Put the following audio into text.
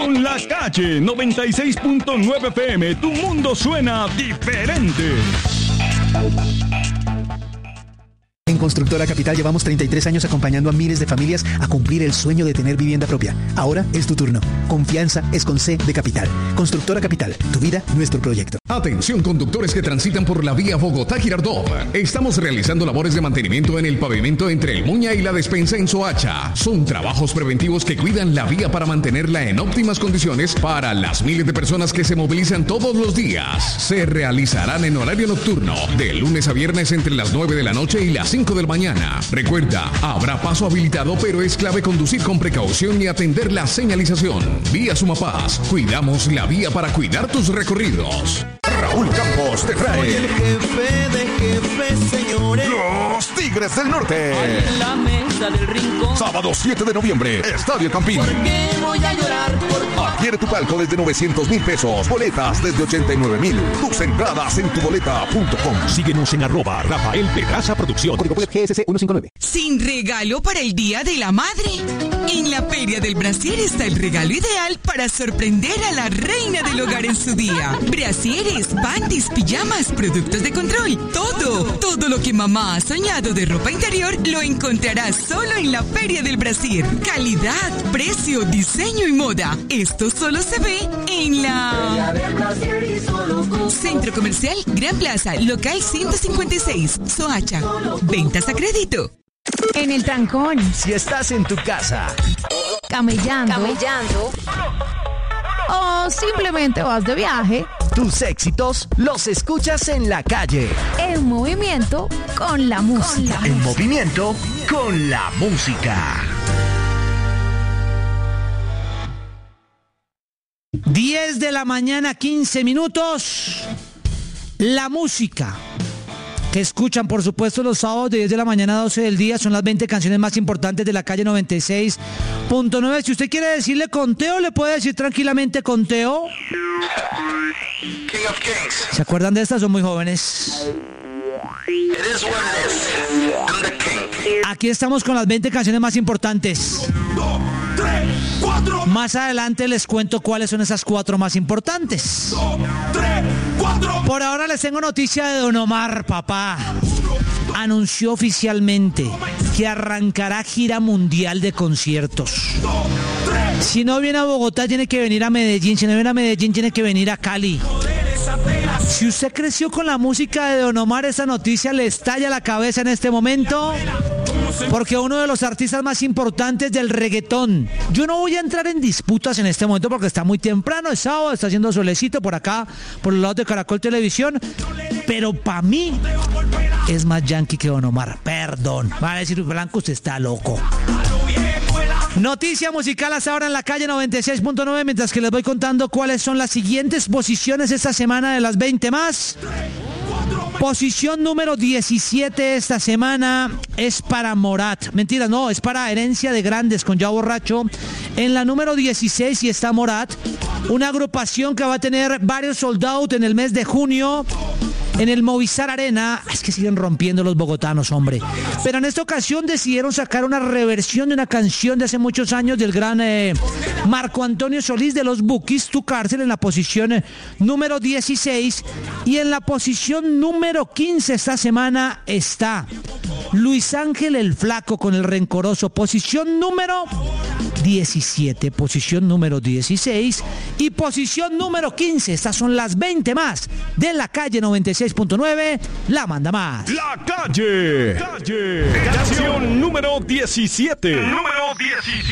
Con La Calle 96.9 FM, tu mundo suena diferente. En Constructora Capital llevamos 33 años acompañando a miles de familias a cumplir el sueño de tener vivienda propia. Ahora es tu turno. Confianza es con C de Capital. Constructora Capital, tu vida, nuestro proyecto. Atención conductores que transitan por la vía Bogotá-Girardot. Estamos realizando labores de mantenimiento en el pavimento entre el Muña y la despensa en Soacha. Son trabajos preventivos que cuidan la vía para mantenerla en óptimas condiciones para las miles de personas que se movilizan todos los días. Se realizarán en horario nocturno, de lunes a viernes entre las 9 de la noche y las 5 de la mañana. Recuerda, habrá paso habilitado, pero es clave conducir con precaución y atender la señalización. Vía Sumapaz, cuidamos la vía para cuidar tus recorridos. Raúl Campos te trae. Soy el jefe de jefes, señores. Los Tigres del Norte. En la mesa del rincón. Sábado 7 de noviembre, Estadio Campín. ¿Por qué voy a llorar por ti? Adquiere tu palco desde 900,000 pesos. Boletas desde 89,000. Tus entradas en tuboleta.com. Síguenos en @Rafael Pedraza Producción. Código GSC 159. Sin regalo para el Día de la Madre. En la Feria del Brasier está el regalo ideal para sorprender a la reina del hogar en su día. Brasieres, panties, pijamas, productos de control. Todo lo que mamá ha soñado de ropa interior lo encontrarás solo en la Feria del Brasier. Calidad, precio, diseño y moda. Esto solo se ve en la Centro Comercial Gran Plaza, local 156, Soacha. Ventas a crédito. En el trancón. Si estás en tu casa, Camellando. O simplemente vas de viaje. tus éxitos los escuchas en la calle. En movimiento con la música. En movimiento con la música. 10 de la mañana, 15 minutos. La música que escuchan, por supuesto, los sábados de 10 de la mañana a 12 del día son las 20 canciones más importantes de la calle 96.9. Si usted quiere decirle conteo, le puede decir tranquilamente conteo. ¿Se acuerdan de estas? Son muy jóvenes. Aquí estamos con las 20 canciones más importantes. 2, 3, 4. Más adelante les cuento cuáles son esas 4 más importantes. 2, 3, 4. Por ahora les tengo noticia de Don Omar, papá. Anunció oficialmente que arrancará gira mundial de conciertos. 2, 3. Si no viene a Bogotá, tiene que venir a Medellín. Si no viene a Medellín, tiene que venir a Cali. Si usted creció con la música de Don Omar, esa noticia le estalla la cabeza en este momento, porque uno de los artistas más importantes del reggaetón. Yo no voy a entrar en disputas en este momento porque está muy temprano, es sábado, está haciendo solecito por acá, por los lados de Caracol Televisión, pero para mí es más yankee que Don Omar. Perdón, va a decir Blanco, usted está loco. Noticia musical hasta ahora en la calle 96.9, mientras que les voy contando cuáles son las siguientes posiciones esta semana de las 20 más. Posición número 17 esta semana es para Morat. Mentira, no, es para Herencia de Grandes con Ya Borracho. En la número 16 y está Morat, una agrupación que va a tener varios sold out en el mes de junio en el Movistar Arena. Es que siguen rompiendo los bogotanos, hombre. Pero en esta ocasión decidieron sacar una reversión de una canción de hace muchos años del gran Marco Antonio Solís de los Bukis, Tu Cárcel, en la posición número 16. Y en la posición número 15 esta semana está Luis Ángel el Flaco con El Rencoroso, posición número 17, posición número 16 y posición número 15. Estas son las 20 más de la calle 96.9, la manda más. La calle. Canción número 17.